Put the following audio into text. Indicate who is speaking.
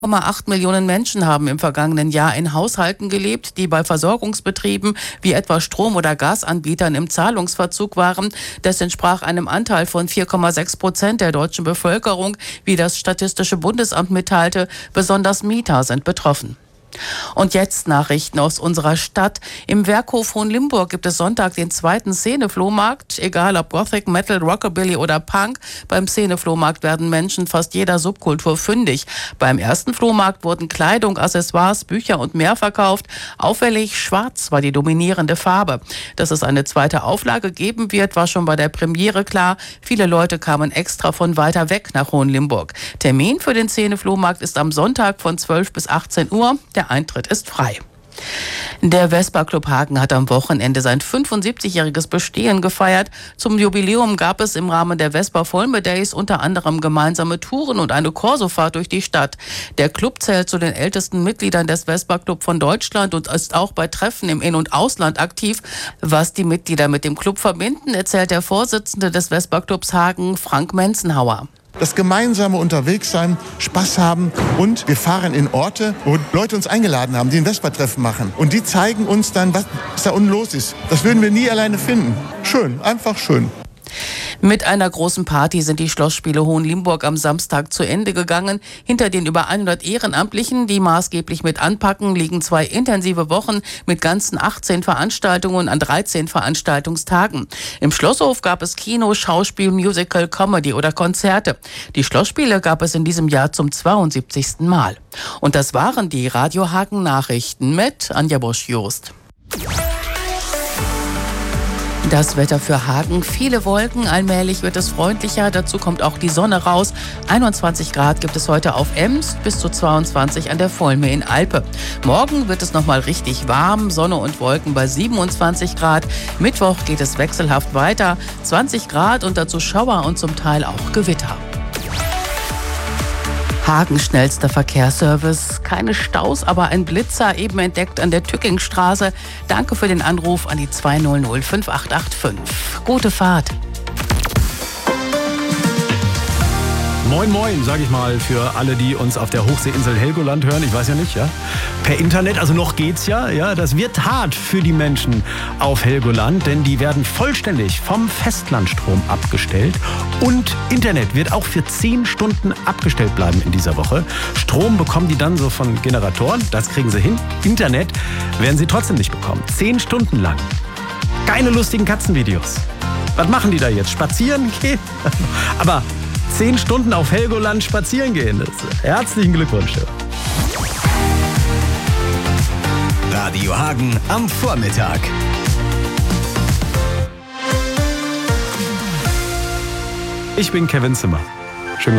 Speaker 1: 1,8 Millionen Menschen haben im vergangenen Jahr in Haushalten gelebt, die bei Versorgungsbetrieben wie etwa Strom- oder Gasanbietern im Zahlungsverzug waren. Das entsprach einem Anteil von 4,6% der deutschen Bevölkerung, wie das Statistische Bundesamt mitteilte. Besonders Mieter sind betroffen. Und jetzt Nachrichten aus unserer Stadt. Im Werkhof Hohenlimburg gibt es Sonntag den zweiten Szene-Flohmarkt. Egal ob Gothic, Metal, Rockabilly oder Punk, beim Szene-Flohmarkt werden Menschen fast jeder Subkultur fündig. Beim ersten Flohmarkt wurden Kleidung, Accessoires, Bücher und mehr verkauft. Auffällig schwarz war die dominierende Farbe. Dass es eine zweite Auflage geben wird, war schon bei der Premiere klar. Viele Leute kamen extra von weiter weg nach Hohenlimburg. Termin für den Szene-Flohmarkt ist am Sonntag von 12 bis 18 Uhr. Der Eintritt ist frei. Der Vespa Club Hagen hat am Wochenende sein 75-jähriges Bestehen gefeiert. Zum Jubiläum gab es im Rahmen der Vespa Volme Days unter anderem gemeinsame Touren und eine Korsofahrt durch die Stadt. Der Club zählt zu den ältesten Mitgliedern des Vespa Club von Deutschland und ist auch bei Treffen im In- und Ausland aktiv. Was die Mitglieder mit dem Club verbinden, erzählt der Vorsitzende des Vespa Clubs Hagen, Frank Menzenhauer.
Speaker 2: Das gemeinsame Unterwegssein, Spaß haben und wir fahren in Orte, wo Leute uns eingeladen haben, die ein Vespa-Treffen machen. Und die zeigen uns dann, was da unten los ist. Das würden wir nie alleine finden. Schön, einfach schön.
Speaker 1: Mit einer großen Party sind die Schlossspiele Hohenlimburg am Samstag zu Ende gegangen. Hinter den über 100 Ehrenamtlichen, die maßgeblich mit anpacken, liegen 2 intensive Wochen mit ganzen 18 Veranstaltungen an 13 Veranstaltungstagen. Im Schlosshof gab es Kino, Schauspiel, Musical, Comedy oder Konzerte. Die Schlossspiele gab es in diesem Jahr zum 72. Mal. Und das waren die Radio Hagen Nachrichten mit Anja Bosch-Jost. Das Wetter für Hagen, viele Wolken, allmählich wird es freundlicher, dazu kommt auch die Sonne raus. 21 Grad gibt es heute auf Ems, bis zu 22 an der Volme in Alpe. Morgen wird es nochmal richtig warm, Sonne und Wolken bei 27 Grad. Mittwoch geht es wechselhaft weiter, 20 Grad und dazu Schauer und zum Teil auch Gewitter. Hagen schnellster Verkehrsservice. Keine Staus, aber ein Blitzer eben entdeckt an der Tückingstraße. Danke für den Anruf an die 200 5885. Gute Fahrt.
Speaker 3: Moin Moin, sag ich mal, für alle, die uns auf der Hochseeinsel Helgoland hören. Ich weiß ja nicht, ja. Per Internet, also noch geht's ja. Ja, das wird hart für die Menschen auf Helgoland, denn die werden vollständig vom Festlandstrom abgestellt. Und Internet wird auch für 10 Stunden abgestellt bleiben in dieser Woche. Strom bekommen die dann so von Generatoren, das kriegen sie hin. Internet werden sie trotzdem nicht bekommen. 10 Stunden lang. Keine lustigen Katzenvideos. Was machen die da jetzt? Spazieren gehen? Aber 10 Stunden auf Helgoland spazieren gehen. Herzlichen Glückwunsch.
Speaker 4: Radio Hagen am Vormittag.
Speaker 3: Ich bin Kevin Zimmer.